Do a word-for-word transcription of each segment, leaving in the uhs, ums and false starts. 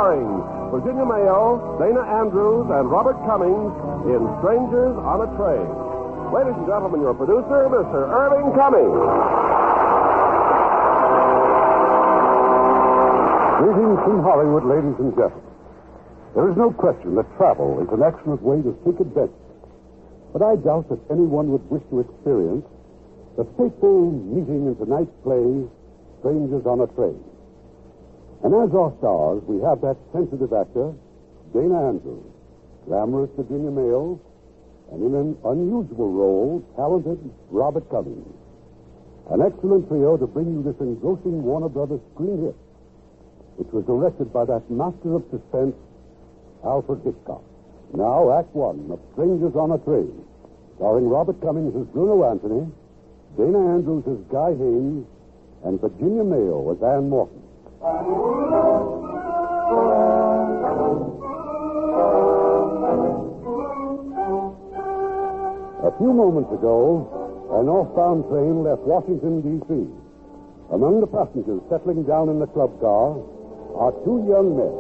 starring Virginia Mayo, Dana Andrews, and Robert Cummings in Strangers on a Train. Ladies and gentlemen, your producer, Mister Irving Cummings. Greetings from Hollywood, ladies and gentlemen. There is no question that travel is an excellent way to seek adventure. But I doubt that anyone would wish to experience the fateful meeting in tonight's play, Strangers on a Train. And as our stars, we have that sensitive actor, Dana Andrews, glamorous Virginia Mayo, and in an unusual role, talented Robert Cummings. An excellent trio to bring you this engrossing Warner Brothers screen hit, which was directed by that master of suspense, Alfred Hitchcock. Now, Act One of Strangers on a Train, starring Robert Cummings as Bruno Anthony, Dana Andrews as Guy Haynes, and Virginia Mayo as Ann Morton. A few moments ago, a northbound train left Washington, D C Among the passengers settling down in the club car are two young men.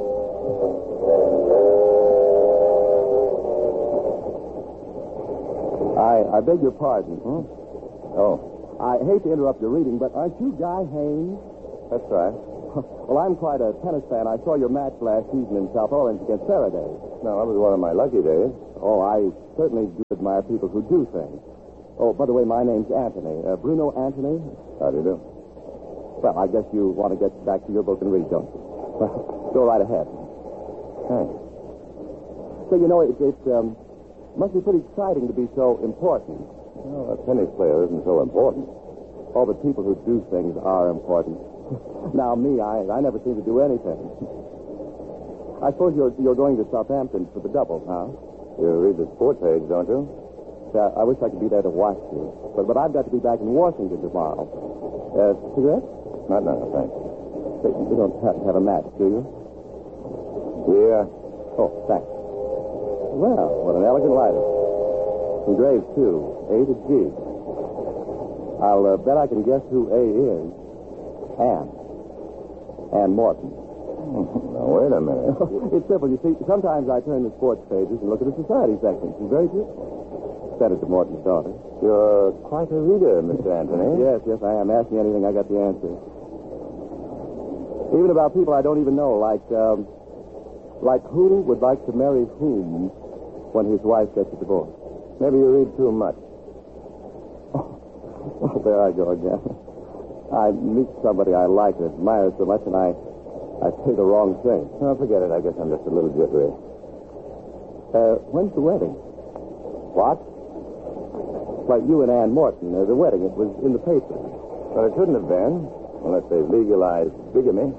I, I beg your pardon. Hmm? Oh. I hate to interrupt your reading, but aren't you Guy Haynes? That's right. Well, I'm quite a tennis fan. I saw your match last season in South Orange against Faraday. No, that was one of my lucky days. Oh, I certainly do admire people who do things. Oh, by the way, my name's Anthony. Uh, Bruno Anthony? How do you do? Well, I guess you want to get back to your book and read, don't you? Well, go right ahead. Thanks. So, you know, it, it um, must be pretty exciting to be so important. Well, a tennis player isn't so important. All the people who do things are important. Now, me, I I never seem to do anything. I suppose you're you're going to Southampton for the doubles, huh? You read the sport page, don't you? Uh, I wish I could be there to watch you. But but I've got to be back in Washington tomorrow. Uh, cigarette? Not now, thanks. You don't have to have a match, do you? Yeah. Oh, thanks. Well, what an elegant lighter. Engraved, too. A to G. I'll uh, bet I can guess who A is. Ann. Ann Morton. Now, wait a minute. It's simple. You see, sometimes I turn the sports pages and look at the society section. It's very good. Sent it to Morton's daughter. You're quite a reader, Mister Anthony. Yes, yes, I am. Ask me anything, I got the answer. Even about people I don't even know, like, um, like who would like to marry whom when his wife gets a divorce. Maybe you read too much. Oh, there I go again. I meet somebody I like and admire so much, and I, I say the wrong thing. Oh, forget it. I guess I'm just a little jittery. Uh, when's the wedding? What? Like you and Ann Morton, uh, the wedding. It was in the paper. Well, it couldn't have been, unless they've legalized bigamy.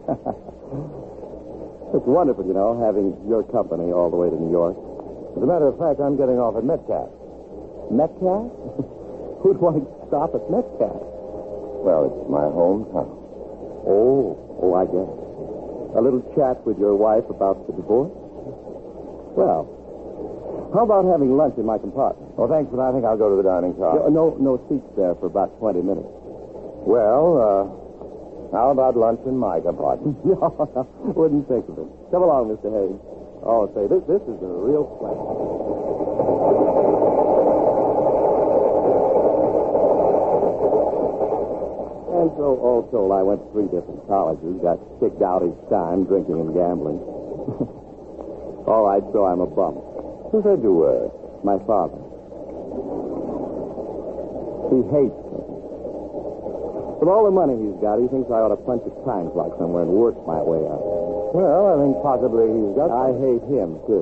It's wonderful, you know, having your company all the way to New York. As a matter of fact, I'm getting off at Metcalf. Metcalf? Who'd want to stop at Metcalf? Well, it's my hometown. Oh, oh, I guess. A little chat with your wife about the divorce? Well, how about having lunch in my compartment? Well, thanks, but I think I'll go to the dining car. No, no, no seats there for about twenty minutes. Well, uh, how about lunch in my compartment? No, no, wouldn't think of it. Come along, Mister Hayes. Oh, say, this this is a real pleasure. And so, all told, I went to three different colleges, got kicked out each time, drinking and gambling. All right, so I'm a bum. Who said you were? My father. He hates me. With all the money he's got, he thinks I ought to punch a time clock somewhere and work my way up. Well, I think possibly he's got... I hate him, too.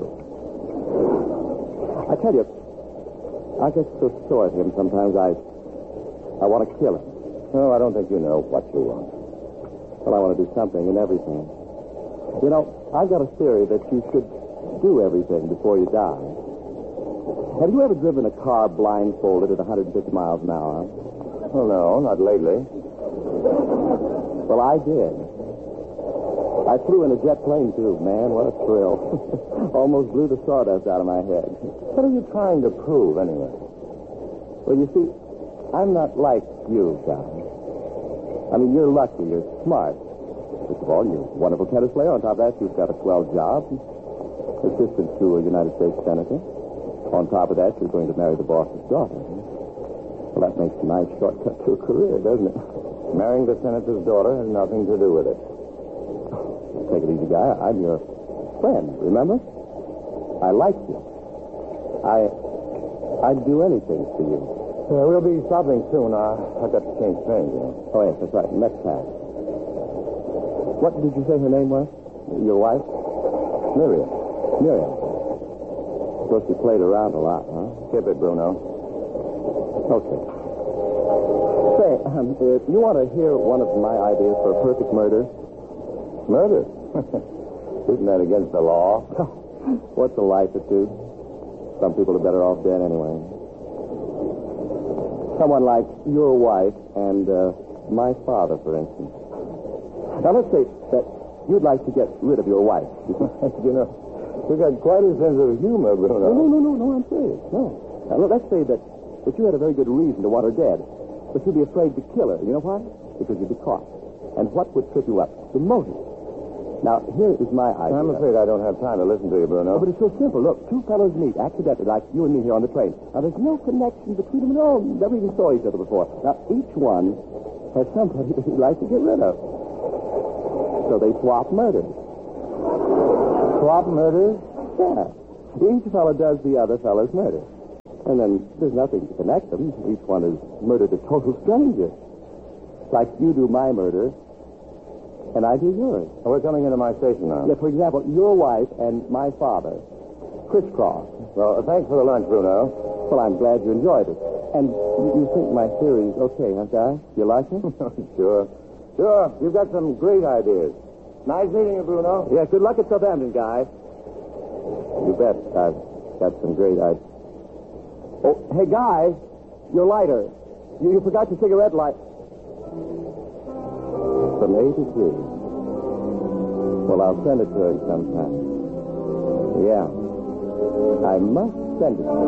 I tell you, I get so sore at him sometimes I... I want to kill him. No, I don't think you know what you want. Well, I want to do something and everything. You know, I've got a theory that you should do everything before you die. Have you ever driven a car blindfolded at one hundred fifty miles an hour? Well, no, not lately. Well, I did. I flew in a jet plane, too. Man, what a thrill. Almost blew the sawdust out of my head. What are you trying to prove, anyway? Well, you see, I'm not like you, guys. I mean, you're lucky, you're smart. First of all, you're a wonderful tennis player. On top of that, you've got a swell job. Assistant to a United States Senator. On top of that, you're going to marry the boss's daughter. Well, that makes a nice shortcut to a career, doesn't it? Marrying the senator's daughter has nothing to do with it. Take it easy, guy. I'm your friend, remember? I like you. I... I'd do anything for you. Uh, we'll be stopping soon. Uh, I've got to change trains, you know. Oh, yes, that's right. Next time. What did you say her name was? Your wife? Miriam. Miriam. Suppose you played around a lot, huh? Skip it, Bruno. Okay. Say, um, if you want to hear one of my ideas for a perfect murder? Murder? Isn't that against the law? What's a life or two? Some people are better off dead anyway. Someone like your wife and uh, my father, for instance. Now, let's say that you'd like to get rid of your wife. You know, you've got quite a sense of humor, Bruno. No, no, no, no, no, I'm serious. No. Now, let's say that, that you had a very good reason to want her dead, but you'd be afraid to kill her. You know why? Because you'd be caught. And what would trip you up? The motive. Now, here is my idea. I'm afraid I don't have time to listen to you, Bruno. Oh, but it's so simple. Look, two fellows meet accidentally, like you and me here on the train. Now, there's no connection between them at all. Never even saw each other before. Now, each one has somebody that he'd like to get rid of. So they swap murders. Swap murders? Yeah. Each fellow does the other fellow's murder. And then there's nothing to connect them. Each one has murdered a total stranger. Like you do my murder, and I do yours. Oh, we're coming into my station now. Yeah, for example, your wife and my father. Crisscross. Well, uh, thanks for the lunch, Bruno. Well, I'm glad you enjoyed it. And you, you think my theory's okay, huh, Guy? You like it? Sure. Sure. You've got some great ideas. Nice meeting you, Bruno. Yeah, good luck at Southampton, Guy. You bet. I've got some great ideas. Oh, hey, Guy, your lighter. You, you forgot your cigarette light. From A to G. Well, I'll send it to her sometime. Yeah. I must send it to her.